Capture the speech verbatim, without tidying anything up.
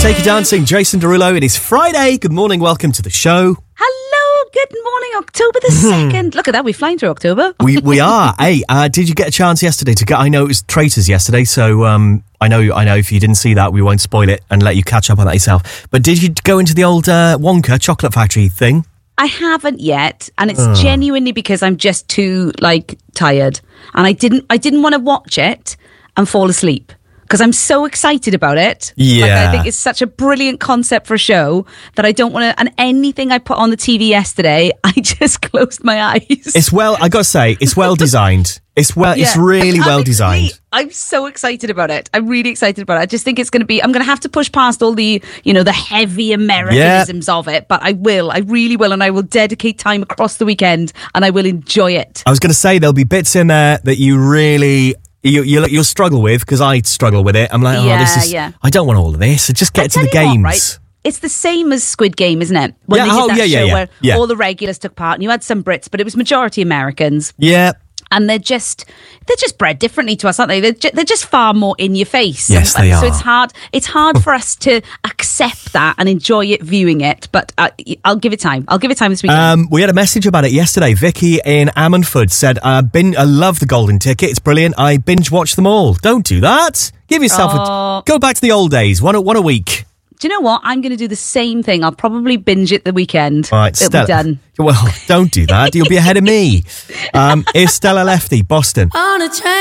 Take It Dancing, Jason Derulo. It is Friday. Good morning. Welcome to the show. Hello. Good morning, October the second. Look at that. We're flying through October. We we are. Hey, uh, did you get a chance yesterday to go? I know it was Traitors yesterday, so um, I know I know if you didn't see that, we won't spoil it and let you catch up on that yourself. But did you go into the old uh, Wonka chocolate factory thing? I haven't yet, and it's Oh. genuinely because I'm just too like tired, and I didn't I didn't want to watch it and fall asleep. Because I'm so excited about it. Yeah. Like, I think it's such a brilliant concept for a show that I don't want to... And anything I put on the T V yesterday, I just closed my eyes. It's well, I got to say, it's well designed. It's well, it's Yeah. really I'm- well I'm- designed. I'm so excited about it. I'm really excited about it. I just think it's going to be... I'm going to have to push past all the, you know, the heavy Americanisms of it. But I will. I really will. And I will dedicate time across the weekend and I will enjoy it. I was going to say, there'll be bits in there that you really... You, you'll, you'll struggle with, because I struggle with it. I'm like, oh, Yeah, this is... yeah. I don't want all of this. So just get I to the tell you games. what, right? It's the same as Squid Game, isn't it? When Yeah, they did oh, that yeah, yeah, show yeah, where yeah. all the regulars took part, and you had some Brits, but it was majority Americans. Yeah. And they're just they're just bred differently to us, aren't they? They're, ju- they're just far more in your face. Yes, and, they So are. it's hard. It's hard for us to accept that and enjoy it, viewing it. But uh, I'll give it time. I'll give it time this weekend. Um, we had a message about it yesterday. Vicky in Ammanford said, uh, bin- I love the Golden Ticket. It's brilliant. I binge watch them all. Don't do that. Give yourself Oh. a... Go back to the old days. One a, one a week. Do you know what? I'm going to do the same thing. I'll probably binge it the weekend. All right, It'll Stella. be done. Well, don't do that. You'll be ahead of me. Um, here's Stella Lefty, Boston. On a train.